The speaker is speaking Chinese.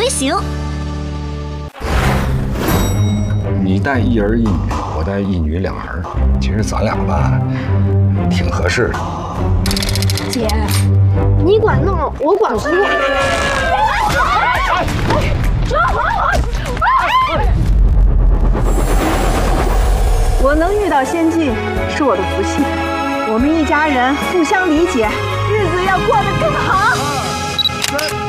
随行。 你带一儿一女，我带一女两儿，其实咱俩吧，挺合适的。 姐，你管弄，我管哭。 我能遇到仙境是我的福气，我们一家人互相理解，日子要过得更好。 2、3。